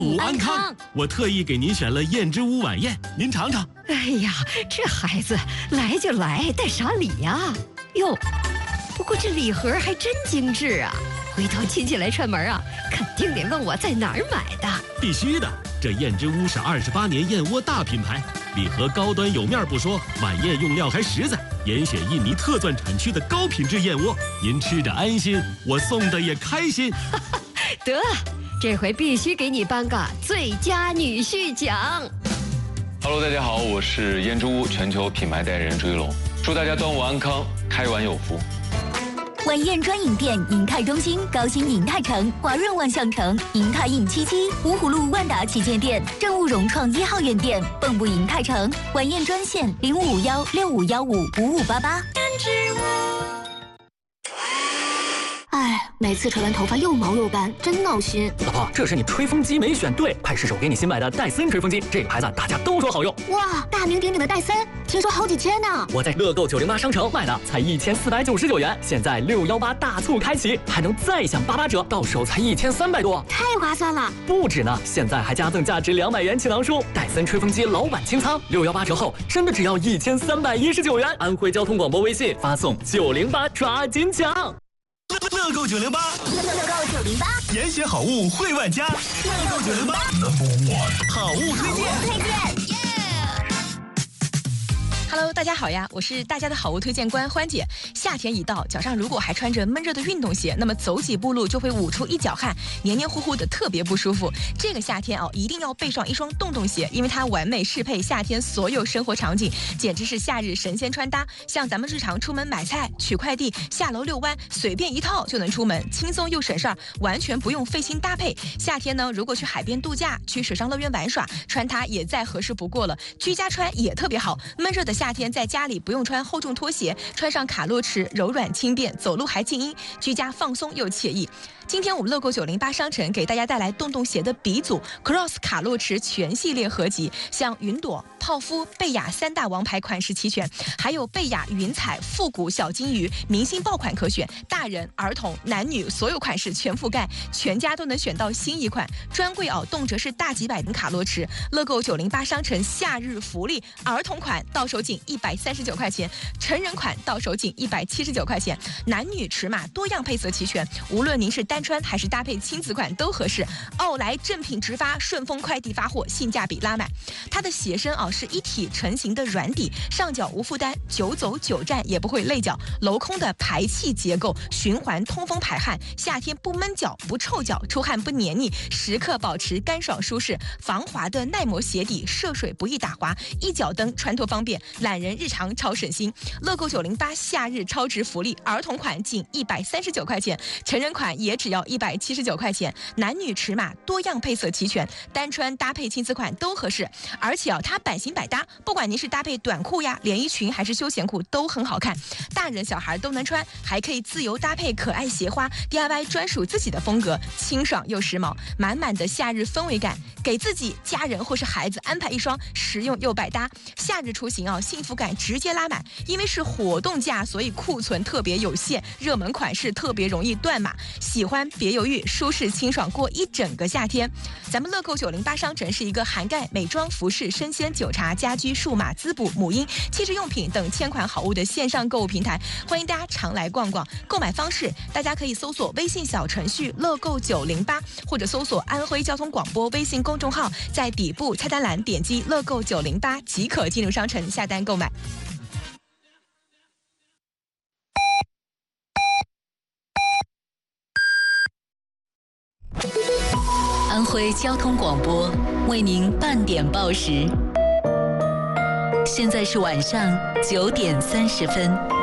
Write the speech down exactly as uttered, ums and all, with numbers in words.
午安康，我特意给您选了燕之屋晚宴，您尝尝。 哎呀，这孩子来就来，带啥礼呀？哟，不过这礼盒还真精致啊！回头亲戚来串门啊，肯定得问我在哪儿买的。 必须的，这燕之屋是二十八年燕窝大品牌，礼盒高端有面不说，晚宴用料还实在，严选印尼特钻产区的高品质燕窝，您吃着安心，我送的也开心。 得，这回必须给你颁个最佳女婿奖。 Hello， 大家好，我是燕之屋全球品牌代言人朱一龙，祝大家端午安康，开碗有福。 晚宴专营店：银泰中心、高新银泰城、华润万象城、银泰印七七、芜湖路万达旗舰店、正务融创一号院店、蚌埠银泰城。晚宴专线：零五五幺六五幺五五五八八。 哎，每次吹完头发又毛又干，真闹心。 老婆，这是你吹风机没选对，快试试我给你新买的戴森吹风机，这个牌子大家都说好用。 哇，大名鼎鼎的戴森，听说好几千呢。 我在乐购九零八商城买的，才一千四百九十九元，现在六幺八大促开启，还能再享八八折，到手才一千三百多， 太划算了。 不止呢，现在还加赠价值两百元气囊书，戴森吹风机老板清仓，六幺八折后真的只要一千三百一十九元。安徽交通广播微信发送九零八，抓紧抢。 乐购九零八， 乐购九零八， 严选好物惠万家。乐购九零八 ，Number One， 好物推荐。 推荐。 Hello， 大家好呀，我是大家的好物推荐官欢姐。夏天一到，脚上如果还穿着闷热的运动鞋，那么走几步路就会捂出一脚汗，黏黏糊糊的，特别不舒服。这个夏天哦，一定要备上一双洞洞鞋，因为它完美适配夏天所有生活场景，简直是夏日神仙穿搭。像咱们日常出门买菜、取快递、下楼遛弯，随便一套就能出门，轻松又省事儿，完全不用费心搭配。夏天呢，如果去海边度假、去水上乐园玩耍，穿它也再合适不过了。居家穿也特别好，闷热的夏天在家里不用穿厚重拖鞋，穿上卡洛驰柔软轻便，走路还静音，居家放松又惬意。今天我们乐购九零八商城给大家带来洞洞鞋的鼻祖 Cross 卡洛驰全系列合集，像云朵、泡芙、贝雅三大王牌款式齐全，还有贝雅云彩、复古小金鱼明星爆款可选，大人、儿童、男女所有款式全覆盖，全家都能选到新一款。专柜哦，动辄是大几百的卡洛驰。乐购九零八商城夏日福利，儿童款到手仅一百三十九块钱，成人款到手仅一百七十九块钱，男女尺码多样配色齐全，无论您是单穿还是搭配亲子款都合适。奥莱正品直发，顺丰快递发货，性价比拉满。它的鞋身啊是一体成型的软底，上脚无负担，久走久站也不会累脚。镂空的排气结构，循环通风排汗，夏天不闷脚不臭脚，出汗不黏腻，时刻保持干爽舒适。防滑的耐磨鞋底，涉水不易打滑，一脚蹬穿脱方便，懒人日常超省心。乐购九零八夏日超值福利，儿童款仅一百三十九块钱，成人款也只要一百七十九块钱，男女尺码多样配色齐全，单穿搭配亲子款都合适。而且啊，它版型百搭，不管您是搭配短裤呀、连衣裙还是休闲裤都很好看，大人小孩都能穿，还可以自由搭配可爱鞋花 ，D I Y 专属自己的风格，清爽又时髦，满满的夏日氛围感。给自己、家人或是孩子安排一双实用又百搭，夏日出行啊，幸福感直接拉满。因为是活动价，所以库存特别有限，热门款式特别容易断码。喜欢别犹豫，舒适清爽过一整个夏天。咱们乐购九零八商城是一个涵盖美妆、服饰、生鲜、酒茶、家居、数码、滋补、母婴、汽车用品等千款好物的线上购物平台，欢迎大家常来逛逛。购买方式，大家可以搜索微信小程序乐购九零八，或者搜索安徽交通广播微信公众号，在底部菜单栏点击乐购九零八即可进入商城下单购买。 安徽交通广播为您半点报时，现在是晚上九点三十分。